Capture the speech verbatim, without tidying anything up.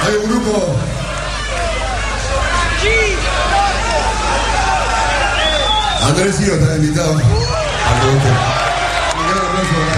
Hay un grupo. Andrés Ciro está invitado. Un gran aplauso.